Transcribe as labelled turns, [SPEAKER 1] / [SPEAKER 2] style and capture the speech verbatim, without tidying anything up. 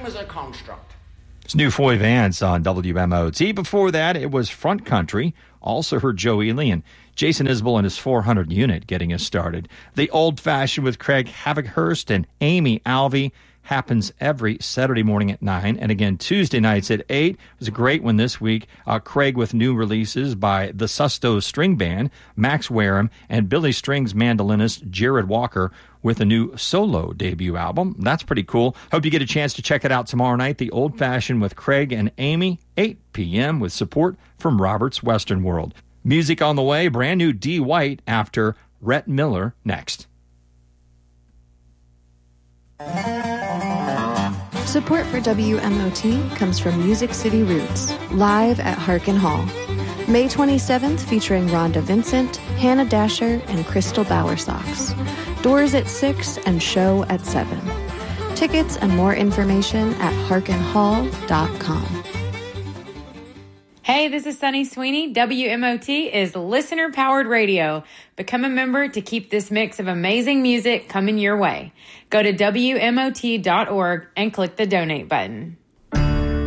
[SPEAKER 1] time is a construct.
[SPEAKER 2] It's New Foy Vance on W M O T. Before that, it was Front Country. Also heard Joe Ely and Jason Isbell and his four hundred unit getting us started. The Old Fashioned with Craig Havikhurst and Amy Alvey happens every Saturday morning at nine, and again Tuesday nights at eight. It was a great one this week. Uh, Craig with new releases by the Susto String Band, Max Wareham, and Billy Strings mandolinist Jared Walker with a new solo debut album. That's pretty cool. Hope you get a chance to check it out tomorrow night. The Old Fashioned with Craig and Amy, eight p.m. with support from Robert's Western World. Music on the way, brand new D. White after Rhett Miller next.
[SPEAKER 3] Support for W M O T comes from Music City Roots, live at Harkin Hall. May twenty-seventh, featuring Rhonda Vincent, Hannah Dasher, and Crystal Bowersox. Doors at six and show at seven. Tickets and more information at harkin hall dot com.
[SPEAKER 4] Hey, this is Sunny Sweeney. W M O T is listener-powered radio. Become a member to keep this mix of amazing music coming your way. Go to W M O T dot org and click the donate button.